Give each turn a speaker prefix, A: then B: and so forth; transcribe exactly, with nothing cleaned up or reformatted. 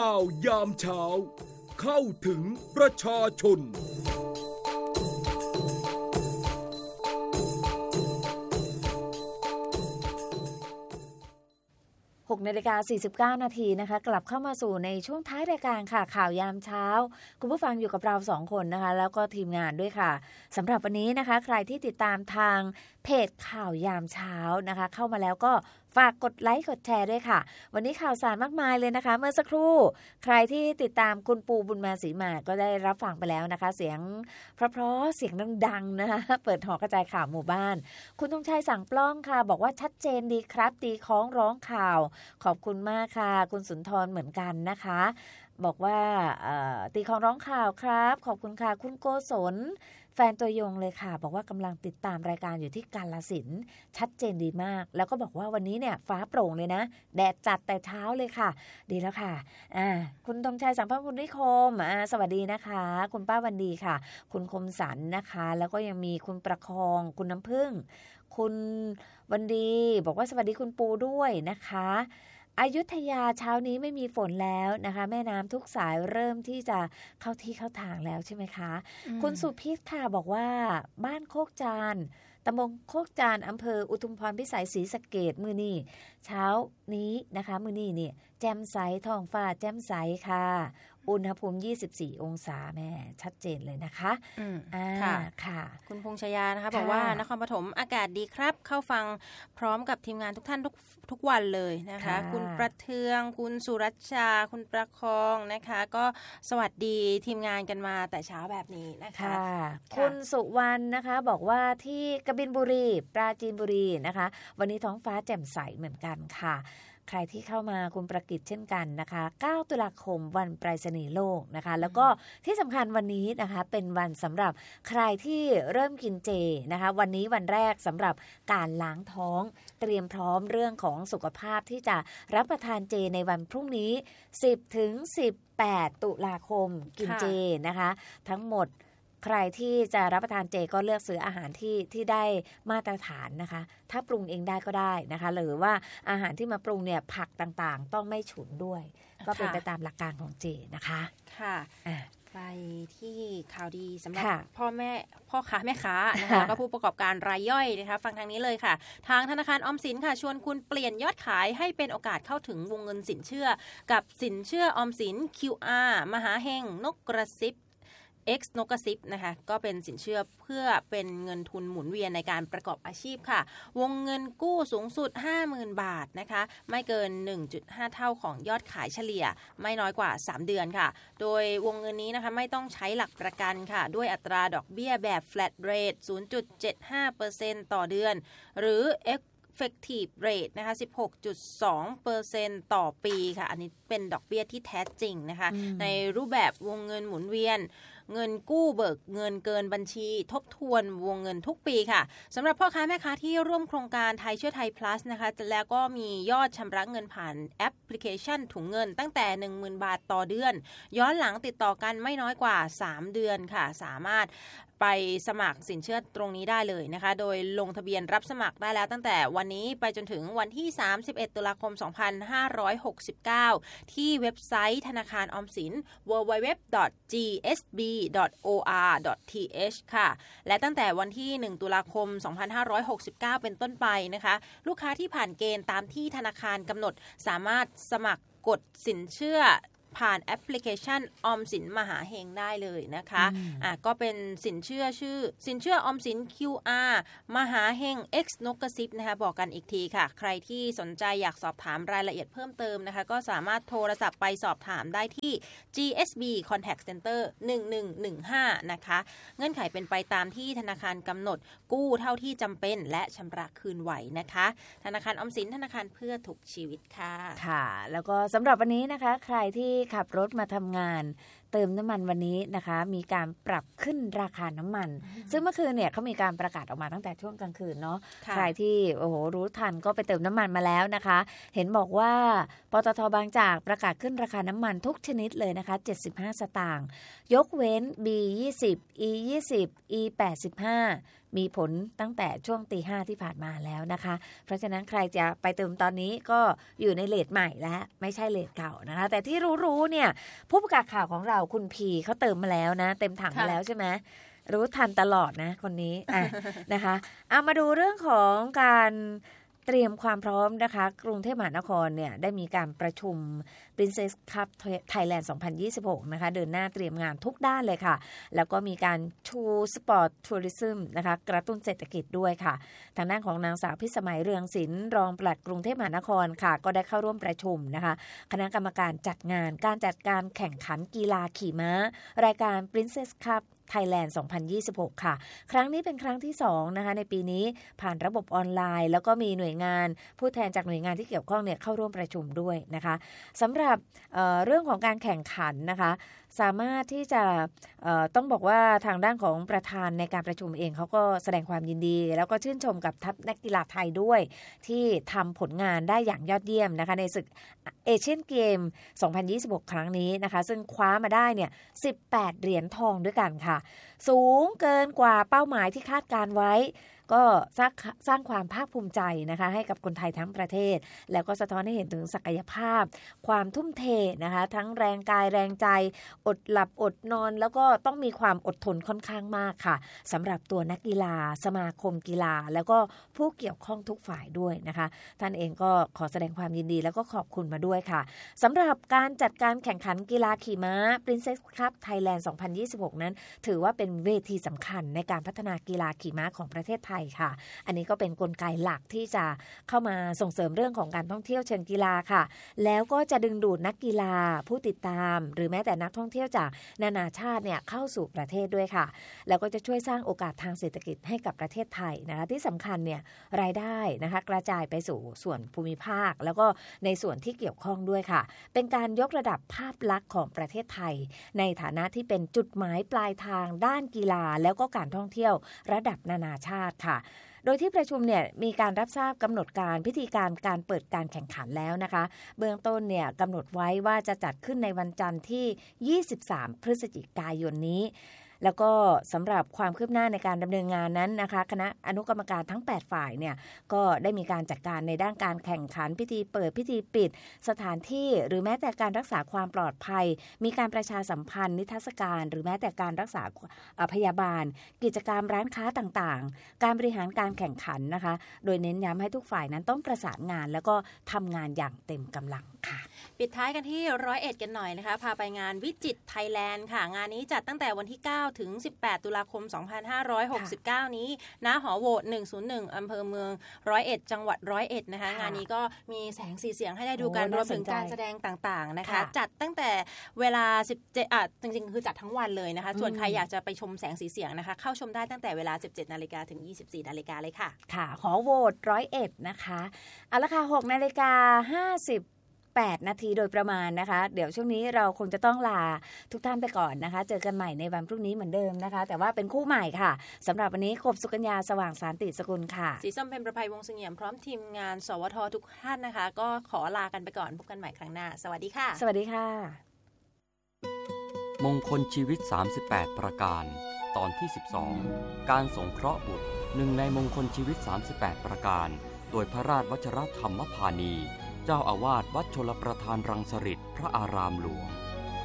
A: ข่าวยามเช้าเข้าถึงประชาชน
B: หกนาฬิกาสี่สิบเก้านาทีนะคะกลับเข้ามาสู่ในช่วงท้ายรายการค่ะข่าวยามเช้าคุณผู้ฟังอยู่กับเราสองคนนะคะแล้วก็ทีมงานด้วยค่ะสำหรับวันนี้นะคะใครที่ติดตามทางเพจข่าวยามเช้านะคะเข้ามาแล้วก็ฝากกดไลค์กดแชร์ด้วยค่ะวันนี้ข่าวสารมากมายเลยนะคะเมื่อสักครู่ใครที่ติดตามคุณปูบุญมาศรีมาก็ได้รับฟังไปแล้วนะคะเสียงเพราะๆเสียงดังๆนะคะเปิดหอกระจายข่าวหมู่บ้านคุณธงชัยสั่งปล้องค่ะบอกว่าชัดเจนดีครับตีคล้องร้องข่าวขอบคุณมากค่ะคุณสุนทรเหมือนกันนะคะบอกว่าตีคล้องร้องข่าวครับขอบคุณค่ะคุณโกศลแฟนตัวยงเลยค่ะบอกว่ากำลังติดตามรายการอยู่ที่กาฬสินธุ์ชัดเจนดีมากแล้วก็บอกว่าวันนี้เนี่ยฟ้าโปร่งเลยนะแดดจัดแต่เช้าเลยค่ะดีแล้วค่ะอ่าคุณธงชัยสังพคุณนิคมอ่าสวัสดีนะคะคุณป้าวันดีค่ะคุณคมสันนะคะแล้วก็ยังมีคุณประคองคุณน้ำผึ้งคุณวันดีบอกว่าสวัสดีคุณปูด้วยนะคะอยุธยาเช้านี้ไม่มีฝนแล้วนะคะแม่น้ำทุกสายเริ่มที่จะเข้าที่เข้าทางแล้วใช่ไหมคะคุณสุพิษค่ะบอกว่าบ้านโคกจานตำบลโคกจานอำเภออุทุมพรพิสัยศรีสะเกษมื้อนี้เช้านี้นะคะมื้อนี้เนี่ยแจ่มใสท้องฟ้าแจ่มใสค่ะอุณหภูมิยี่สิบสี่องศาแม่ชัดเจนเลยนะคะ
C: อืม
B: อ่า
C: ค่ะ
B: ค่ะ
C: คุณพงษ์ชยานะคะบอกว่านครปฐมอากาศดีครับเข้าฟังพร้อมกับทีมงานทุกท่านทุกทุกวันเลยนะคะคุณประเทืองคุณสุรัชชาคุณประคองนะคะก็สวัสดีทีมงานกันมาแต่เช้าแบบนี้นะคะ
B: คุณสุวรรณนะคะบอกว่าที่กบินบุรีปราจีนบุรีนะคะวันนี้ท้องฟ้าแจ่มใสเหมือนกันค่ะใครที่เข้ามาคุณประกิตเช่นกันนะคะเก้าตุลาคมวันไปรษณีย์โลกนะคะแล้วก็ที่สำคัญวันนี้นะคะเป็นวันสำหรับใครที่เริ่มกินเจนะคะวันนี้วันแรกสำหรับการล้างท้องเตรียมพร้อมเรื่องของสุขภาพที่จะรับประทานเจในวันพรุ่งนี้ สิบถึงสิบแปด ตุลาคมกินเจนะคะทั้งหมดใครที่จะรับประทานเจก็เลือกซื้ออาหารที่ที่ได้มาตรฐานนะคะถ้าปรุงเองได้ก็ได้นะคะหรือว่าอาหารที่มาปรุงเนี่ยผักต่างๆต้องไม่ฉุนด้วยก็เป็นไปตามหลักการของเจนะคะ
C: ค่ะไปที่ข่าวดีสำหรับพ่อแม่พ่อค้าแม่ค้านะคะแล้วก็ผู้ประกอบการรายย่อยนะคะฟังทางนี้เลยค่ะทางธนาคารออมสินค่ะชวนคุณเปลี่ยนยอดขายให้เป็นโอกาสเข้าถึงวงเงินสินเชื่อกับสินเชื่อออมสิน คิว อาร์ มหาเฮงนกกระซิบX นกกระซิบนะคะก็เป็นสินเชื่อเพื่อเป็นเงินทุนหมุนเวียนในการประกอบอาชีพค่ะวงเงินกู้สูงสุด ห้าหมื่น บาทนะคะไม่เกิน หนึ่งจุดห้า เท่าของยอดขายเฉลี่ยไม่น้อยกว่าสามเดือนค่ะโดยวงเงินนี้นะคะไม่ต้องใช้หลักประกันค่ะด้วยอัตราดอกเบี้ยแบบ flat rate ศูนย์จุดเจ็ดห้าเปอร์เซ็นต์ ต่อเดือนหรือ effective rate นะคะ สิบหกจุดสองเปอร์เซ็นต์ ต่อปีค่ะอันนี้เป็นดอกเบี้ยที่แท้จริงนะคะในรูปแบบวงเงินหมุนเวียนเงินกู้เบิกเงินเกินบัญชีทบทวนวงเงินทุกปีค่ะสำหรับพ่อค้าแม่ค้าที่ร่วมโครงการไทยเชื่อไทย plus นะคะแล้วก็มียอดชำระเงินผ่านแอปพลิเคชันถุงเงินตั้งแต่ หนึ่งหมื่น บาทต่อเดือนย้อนหลังติดต่อกันไม่น้อยกว่าสามเดือนค่ะสามารถไปสมัครสินเชื่อตรงนี้ได้เลยนะคะโดยลงทะเบียนรับสมัครได้แล้วตั้งแต่วันนี้ไปจนถึงวันที่สามสิบเอ็ดตุลาคมสองพันห้าร้อยหกสิบเก้าที่เว็บไซต์ธนาคารออมสิน ดับเบิลยู ดับเบิลยู ดับเบิลยู ดอท จี เอส บี ดอท โอ อาร์ ดอท ที เอช ค่ะและตั้งแต่วันที่หนึ่งตุลาคมสองพันห้าร้อยหกสิบเก้าเป็นต้นไปนะคะลูกค้าที่ผ่านเกณฑ์ตามที่ธนาคารกำหนดสามารถสมัครกดสินเชื่อผ่านแอปพลิเคชันออมสินมหาเฮงได้เลยนะคะอ่ะก็เป็นสินเชื่อชื่อสินเชื่อออมสิน คิว อาร์ มหาเฮง X นกกระซิบนะคะบอกกันอีกทีค่ะใครที่สนใจอยากสอบถามรายละเอียดเพิ่มเติมนะคะก็สามารถโทรศัพท์ไปสอบถามได้ที่ จี เอส บี Contact Center หนึ่งหนึ่งหนึ่งห้านะคะเงื่อนไขเป็นไปตามที่ธนาคารกำหนดกู้เท่าที่จำเป็นและชำระคืนไหวนะคะธนาคารออมสินธนาคารเพื่อทุกชีวิตค่ะ
B: ค่ะแล้วก็สำหรับวันนี้นะคะใครที่ขับรถมาทำงานเติมน้ำมันวันนี้นะคะมีการปรับขึ้นราคาน้ำมันซึ่งเมื่อคืนเนี่ยเขามีการประกาศออกมาตั้งแต่ช่วงกลางคืนเนาะใครที่โอ้โหรู้ทันก็ไปเติมน้ำมันมาแล้วนะคะเห็นบอกว่าปตท.บางจากประกาศขึ้นราคาน้ำมันทุกชนิดเลยนะคะเจ็ดสิบห้าสตางค์ยกเว้น บี ยี่สิบ อี ยี่สิบ อี แปดสิบห้ามีผลตั้งแต่ช่วงตีห้าที่ผ่านมาแล้วนะคะเพราะฉะนั้นใครจะไปเติมตอนนี้ก็อยู่ในเรทใหม่แล้วไม่ใช่เรทเก่านะคะแต่ที่รู้ๆเนี่ยผู้ประกาศข่าวของเราคุณพีเขาเติมมาแล้วนะเต็มถังมาแล้วใช่ไหมรู้ทันตลอดนะคนนี้อ่ะนะคะเอามาดูเรื่องของการเตรียมความพร้อมนะคะกรุงเทพมหานครเนี่ยได้มีการประชุม Princess Cup Thailand สองพันยี่สิบหกนะคะเดินหน้าเตรียมงานทุกด้านเลยค่ะแล้วก็มีการชูสปอร์ตทัวริซึมนะคะกระตุ้นเศรษฐกิจด้วยค่ะทางด้านของนางสาวพิสมัยเรืองศิลป์รองปลัดกรุงเทพมหานครค่ะก็ได้เข้าร่วมประชุมนะคะคณะกรรมการจัดงานการจัดการแข่งขันกีฬาขี่ม้ารายการ Princess Cup Thailand สองพันยี่สิบหกค่ะครั้งนี้เป็นครั้งที่สองนะคะในปีนี้ผ่านระบบออนไลน์แล้วก็มีหน่วยงานผู้แทนจากหน่วยงานที่เกี่ยวข้องเนี่ยเข้าร่วมประชุมด้วยนะคะสำหรับ เอ่อ เรื่องของการแข่งขันนะคะสามารถที่จะต้องบอกว่าทางด้านของประธานในการประชุมเองเขาก็แสดงความยินดีแล้วก็ชื่นชมกับทัพนักกีฬาไทยด้วยที่ทำผลงานได้อย่างยอดเยี่ยมนะคะในศึกเอเชียนเกมสองพันยี่สิบหกครั้งนี้นะคะซึ่งคว้ามาได้เนี่ยสิบแปดเหรียญทองด้วยกันค่ะสูงเกินกว่าเป้าหมายที่คาดการไว้ก็สร้างสร้างความภาคภูมิใจนะคะให้กับคนไทยทั้งประเทศแล้วก็สะท้อนให้เห็นถึงศักยภาพความทุ่มเทนะคะทั้งแรงกายแรงใจอดหลับอดนอนแล้วก็ต้องมีความอดทนค่อนข้างมากค่ะสำหรับตัวนักกีฬาสมาคมกีฬาแล้วก็ผู้เกี่ยวข้องทุกฝ่ายด้วยนะคะท่านเองก็ขอแสดงความยินดีแล้วก็ขอบคุณมาด้วยค่ะสำหรับการจัดการแข่งขันกีฬาขี่ม้า Princess Cup Thailand สองพันยี่สิบหกนั้นถือว่าเป็นเวทีสำคัญในการพัฒนากีฬาขี่ม้าของประเทศไทยค่ะอันนี้ก็เป็นกลไกหลักที่จะเข้ามาส่งเสริมเรื่องของการท่องเที่ยวเชิงกีฬาค่ะแล้วก็จะดึงดูดนักกีฬาผู้ติดตามหรือแม้แต่นักท่องเที่ยวจากนานาชาติเนี่ยเข้าสู่ประเทศด้วยค่ะแล้วก็จะช่วยสร้างโอกาสทางเศรษฐกิจให้กับประเทศไทยนะคะที่สำคัญเนี่ยรายได้นะคะกระจายไปสู่ส่วนภูมิภาคแล้วก็ในส่วนที่เกี่ยวข้องด้วยค่ะเป็นการยกระดับภาพลักษณ์ของประเทศไทยในฐานะที่เป็นจุดหมายปลายทางด้านกีฬาแล้วก็การท่องเที่ยวระดับนานาชาติค่ะโดยที่ประชุมเนี่ยมีการรับทราบกำหนดการพิธีการการเปิดการแข่งขันแล้วนะคะเบื้องต้นเนี่ยกำหนดไว้ว่าจะจัดขึ้นในวันจันทร์ที่ยี่สิบสามพฤศจิกายนนี้แล้วก็สำหรับความคืบหน้าในการดำเนินงานนั้นนะคะคณะอนุกรรมการทั้งแปดฝ่ายเนี่ยก็ได้มีการจัดการในด้านการแข่งขันพิธีเปิดพิธีปิดสถานที่หรือแม้แต่การรักษาความปลอดภัยมีการประชาสัมพันธ์นิทรรศการหรือแม้แต่การรักษาพยาบาลกิจกรรมร้านค้าต่างๆการบริหารการแข่งขันนะคะโดยเน้นย้ำให้ทุกฝ่ายนั้นต้องประสานงานแล้วก็ทำงานอย่างเต็มกำลังค่ะ
C: ปิดท้ายกันที่ร้อยเอ็ดกันหน่อยนะคะพาไปงานวิจิตรไทยแลนด์ค่ะงานนี้จัดตั้งแต่วันที่เก้าถึงสิบแปดตุลาคมสองพันห้าร้อยหกสิบเก้านี้ณหอโหวตหนึ่งศูนย์หนึ่งอำเภอเมืองร้อยเอ็ดจังหวัดร้อยเอ็ดนะคะงานนี้ก็มีแสงสีเสียงให้ได้ดูกันรวมถึงการแสดงต่างๆนะคะจัดตั้งแต่เวลาสิบเจ็ดอ่ะจริงๆคือจัดทั้งวันเลยนะคะส่วนใครอยากจะไปชมแสงสีเสียงนะคะเข้าชมได้ตั้งแต่เวลา สิบเจ็ดนาฬิกาถึง ยี่สิบสี่นาฬิกาเลยค่ะ
B: ค่ะหอโหวตร้อยเอ็ดนะคะเอาละค่ะหกนาฬิกาห้าสิบแปดนาทีโดยประมาณนะคะเดี๋ยวช่วงนี้เราคงจะต้องลาทุกท่านไปก่อนนะคะเจอกันใหม่ในวันพรุ่งนี้เหมือนเดิมนะคะแต่ว่าเป็นคู่ใหม่ค่ะสำหรับวันนี้กบสุกัญญาสว่างสารติสกุลค่ะ
C: สีส้มเพ็ญประภัยวงศ์เสงี่ยมพร้อมทีมงานสวททุกท่านนะคะก็ขอลากันไปก่อนพบกันใหม่ครั้งหน้าสวัสดีค่ะ
B: สวัสดีค่ะ
D: มงคลชีวิตสามสิบแปดประการตอนที่สิบสองการสงเคราะห์บุตรหนึ่งในมงคลชีวิตสามสิบแปดประการโดยพระราชวชรธรรมพานีเจ้าอาวาสวัดชลประทานรังสฤษพระอารามหลวง